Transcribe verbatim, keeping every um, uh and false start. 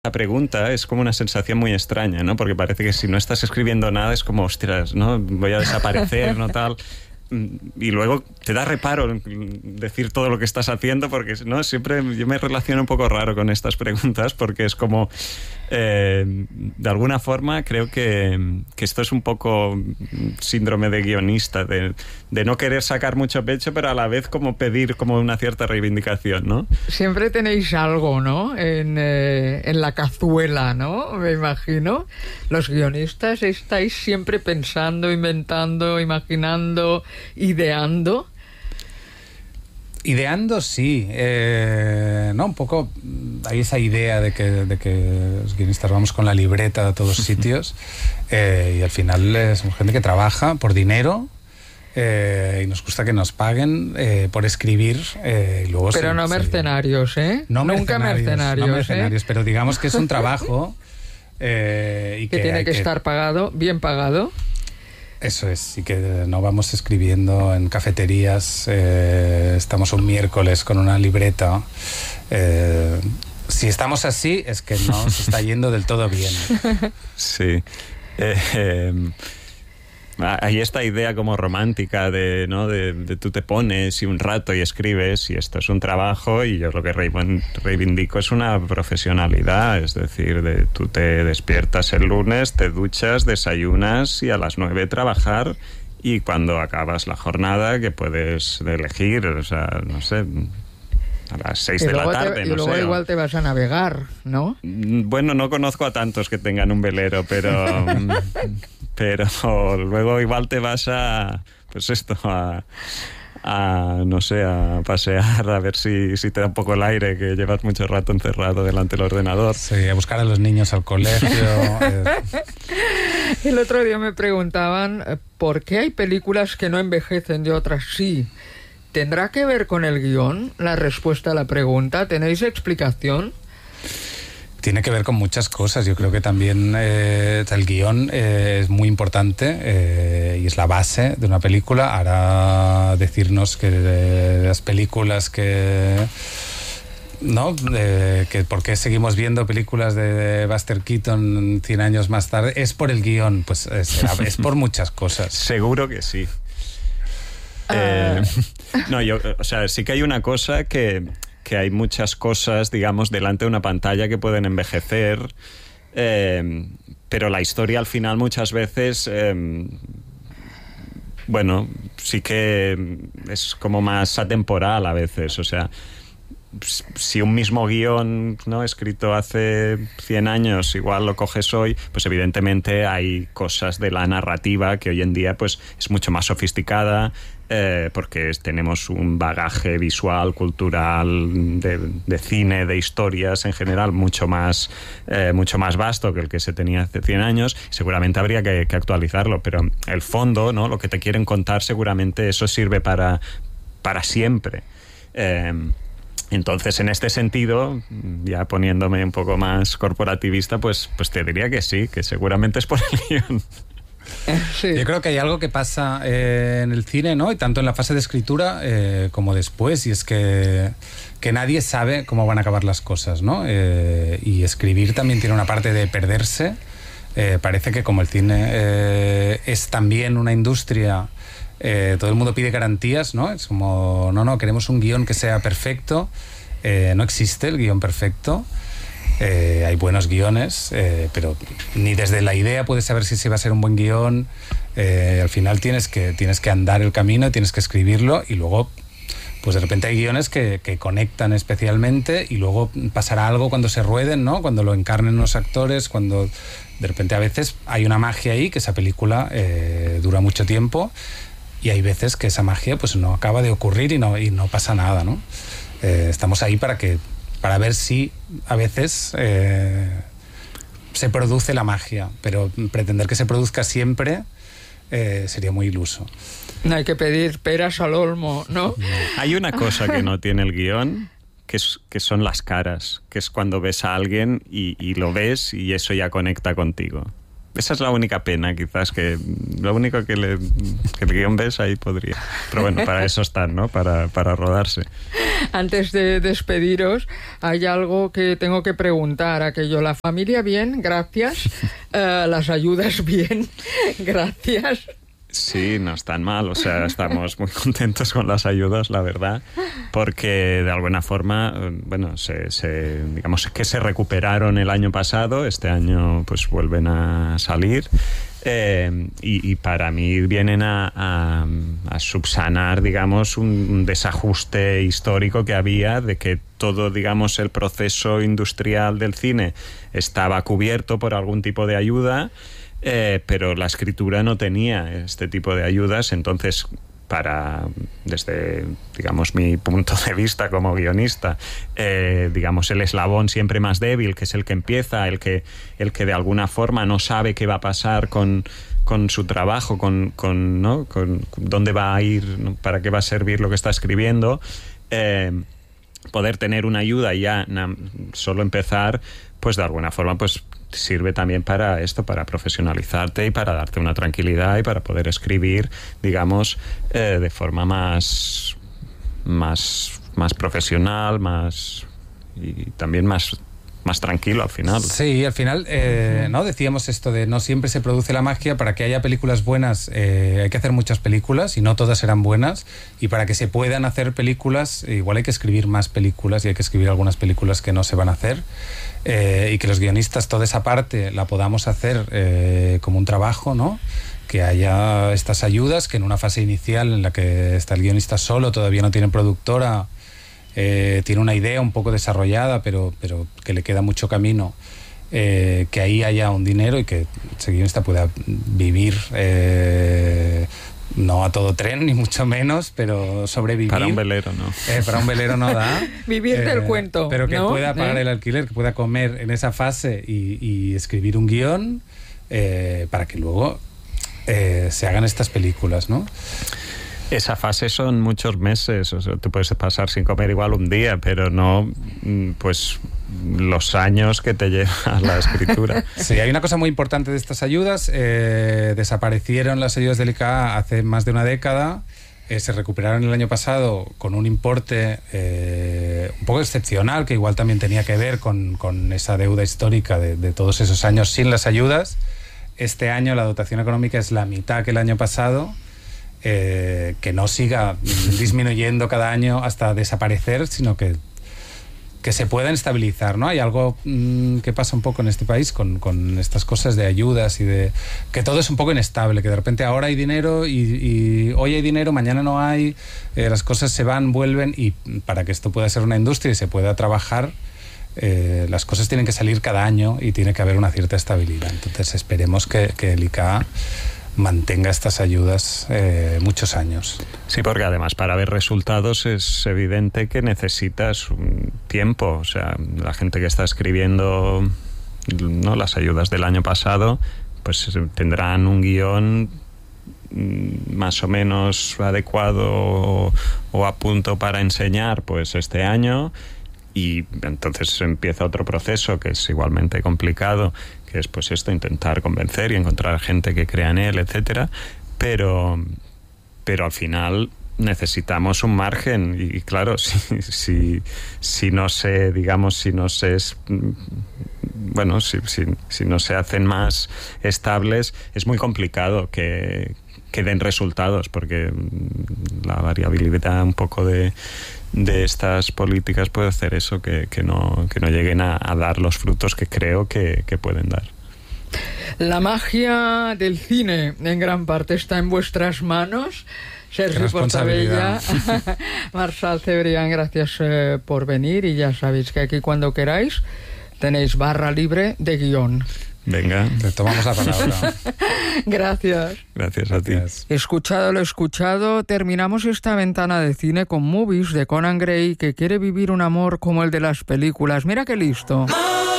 La pregunta es como una sensación muy extraña, ¿no? Porque parece que si no estás escribiendo nada es como, ostras, ¿no? Voy a desaparecer, ¿no? Tal. Y luego te da reparo decir todo lo que estás haciendo, porque no siempre yo me relaciono un poco raro con estas preguntas, porque es como eh, de alguna forma creo que, que esto es un poco síndrome de guionista, de, de no querer sacar mucho pecho, pero a la vez como pedir como una cierta reivindicación, ¿no? Siempre tenéis algo, ¿no? En, eh, en la cazuela, ¿no? Me imagino. Los guionistas estáis siempre pensando, inventando, imaginando, ideando. Ideando, sí. Eh, no, un poco hay esa idea de que, de que los guionistas vamos con la libreta a todos sitios eh, y al final eh, somos gente que trabaja por dinero eh, y nos gusta que nos paguen eh, por escribir. Eh, y luego pero se, no mercenarios, ¿eh? No Nunca mercenarios, mercenarios, no mercenarios, ¿eh? Pero digamos que es un trabajo eh, y que, que tiene que, que estar pagado, bien pagado. Eso es, y que no vamos escribiendo en cafeterías, eh, estamos un miércoles con una libreta. Eh, si estamos así, es que no se está yendo del todo bien. Sí. Eh, eh, hay esta idea como romántica de, ¿no? de, de tú te pones y un rato y escribes y esto es un trabajo, y yo lo que reivindico es una profesionalidad, es decir, de, tú te despiertas el lunes, te duchas, desayunas y a las nueve trabajar, y cuando acabas la jornada que puedes elegir, o sea, no sé, a las seis de la tarde, te, no y luego sé. igual te vas a navegar, ¿no? Bueno, no conozco a tantos que tengan un velero, pero pero luego igual te vas a, pues esto, a, a no sé, a pasear, a ver si, si te da un poco el aire, que llevas mucho rato encerrado delante del ordenador. Sí, a buscar a los niños al colegio. eh. El otro día me preguntaban por qué hay películas que no envejecen y otras sí. ¿Tendrá que ver con el guión la respuesta a la pregunta? ¿Tenéis explicación? Tiene que ver con muchas cosas. Yo creo que también eh, el guión eh, es muy importante eh, y es la base de una película. Ahora decirnos que eh, las películas que... ¿no? Eh, que por qué seguimos viendo películas de Buster Keaton cien años más tarde es por el guión, pues es, es por muchas cosas. Seguro que sí. Eh, no, yo, o sea, sí que hay una cosa que, que hay muchas cosas, digamos, delante de una pantalla que pueden envejecer, eh, pero la historia al final muchas veces, eh, bueno, sí que es como más atemporal a veces, o sea, si un mismo guión, ¿no?, escrito hace cien años igual lo coges hoy, pues evidentemente hay cosas de la narrativa que hoy en día pues es mucho más sofisticada, eh, porque es, tenemos un bagaje visual, cultural, de, de cine, de historias en general mucho más, eh, mucho más vasto que el que se tenía hace cien años. Seguramente habría que, que actualizarlo, pero el fondo, ¿no?, lo que te quieren contar, seguramente eso sirve para, para siempre. Eh, Entonces, en este sentido, ya poniéndome un poco más corporativista, pues, pues te diría que sí, que seguramente es por el guión. Sí. Yo creo que hay algo que pasa eh, en el cine, ¿no? Y tanto en la fase de escritura eh, como después, y es que, que nadie sabe cómo van a acabar las cosas, ¿no? Eh, y escribir también tiene una parte de perderse. Eh, parece que como el cine eh, es también una industria... Eh, todo el mundo pide garantías, ¿no? Es como, no, no, queremos un guión que sea perfecto. Eh, no existe el guión perfecto. Eh, hay buenos guiones, eh, pero ni desde la idea puedes saber si se va a ser un buen guión. Eh, al final tienes que, tienes que andar el camino, tienes que escribirlo, y luego, pues de repente hay guiones que, que conectan especialmente, y luego pasará algo cuando se rueden, ¿no? Cuando lo encarnen los actores, cuando de repente a veces hay una magia ahí, que esa película eh, dura mucho tiempo. Y hay veces que esa magia pues no acaba de ocurrir y no, y no pasa nada, ¿no? Eh, estamos ahí para, que, para ver si a veces eh, se produce la magia, pero pretender que se produzca siempre eh, sería muy iluso. No hay que pedir peras al olmo, ¿no? No. Hay una cosa que no tiene el guión, que, es, que son las caras, que es cuando ves a alguien y, y lo ves y eso ya conecta contigo. esa es la única pena, quizás, que lo único que, le, que el guión ves ahí podría. Pero bueno, para eso están, ¿no? Para, para rodarse. Antes de despediros, hay algo que tengo que preguntar. Aquello, la familia bien, gracias. Uh, las ayudas bien, gracias. Sí, no están mal, o sea, estamos muy contentos con las ayudas, la verdad, porque de alguna forma, bueno, se, se, digamos que se recuperaron el año pasado, este año pues vuelven a salir, eh, y, y para mí vienen a, a, a subsanar, digamos, un, un desajuste histórico que había de que todo, digamos, el proceso industrial del cine estaba cubierto por algún tipo de ayuda. Eh, pero la escritura no tenía este tipo de ayudas, entonces para, desde, digamos, mi punto de vista como guionista, eh, digamos, el eslabón siempre más débil, que es el que empieza, el que, el que de alguna forma no sabe qué va a pasar con, con su trabajo, con, con, ¿no? con dónde va a ir, ¿no? Para qué va a servir lo que está escribiendo, eh, poder tener una ayuda y ya na, solo empezar, pues de alguna forma, pues sirve también para esto, para profesionalizarte y para darte una tranquilidad y para poder escribir, digamos, eh, de forma más, más, más profesional, más y también más, más tranquilo al final. Sí, al final, eh, ¿no? Decíamos esto de no siempre se produce la magia. Para que haya películas buenas eh, hay que hacer muchas películas y no todas serán buenas, y para que se puedan hacer películas igual hay que escribir más películas y hay que escribir algunas películas que no se van a hacer. Eh, y que los guionistas toda esa parte la podamos hacer eh, como un trabajo, ¿no? Que haya estas ayudas, que en una fase inicial en la que está el guionista solo, todavía no tiene productora, eh, tiene una idea un poco desarrollada, pero, pero que le queda mucho camino, eh, que ahí haya un dinero y que ese guionista pueda vivir, eh, no a todo tren, ni mucho menos, pero sobrevivir. Para un velero, ¿no? Eh, para un velero no da. Vivir eh, del cuento, pero que ¿no? pueda pagar ¿Eh? el alquiler, que pueda comer en esa fase y, y escribir un guión, eh, para que luego eh, se hagan estas películas, ¿no? Esa fase son muchos meses, o sea, tú puedes pasar sin comer igual un día, pero no, pues, los años que te lleva la escritura. Sí, hay una cosa muy importante de estas ayudas. Eh, desaparecieron las ayudas del I C A hace más de una década. Eh, se recuperaron el año pasado con un importe eh, un poco excepcional, que igual también tenía que ver con, con esa deuda histórica de, de todos esos años sin las ayudas. Este año la dotación económica es la mitad que el año pasado. Eh, que no siga disminuyendo cada año hasta desaparecer, sino que, que se puedan estabilizar, ¿no? Hay algo mmm, que pasa un poco en este país con, con estas cosas de ayudas y de que todo es un poco inestable, que de repente ahora hay dinero y, y hoy hay dinero, mañana no hay, eh, las cosas se van, vuelven, y para que esto pueda ser una industria y se pueda trabajar, eh, las cosas tienen que salir cada año y tiene que haber una cierta estabilidad. Entonces esperemos que, que el I C A mantenga estas ayudas eh, muchos años. Sí, porque además para ver resultados es evidente que necesitas un tiempo. O sea, la gente que está escribiendo, ¿no?, las ayudas del año pasado, pues tendrán un guión más o menos adecuado o, o a punto para enseñar pues este año, y entonces empieza otro proceso que es igualmente complicado, que es pues esto, intentar convencer y encontrar gente que crea en él, etcétera, pero pero al final necesitamos un margen y, y claro, si, si, si no se, digamos, si no se es, bueno, si, si, si no se hacen más estables, es muy complicado que, que den resultados, porque la variabilidad un poco de de estas políticas puede hacer eso, que, que, no, que no lleguen a, a dar los frutos que creo que, que pueden dar. La magia del cine en gran parte está en vuestras manos. Sergi Portabella, Marçal Cebrián, gracias eh, por venir, y ya sabéis que aquí cuando queráis tenéis barra libre de guión. Venga, te tomamos la palabra. Gracias. Gracias a ti. Escuchado lo escuchado, terminamos esta ventana de cine con Movies de Conan Gray, que quiere vivir un amor como el de las películas. Mira qué listo.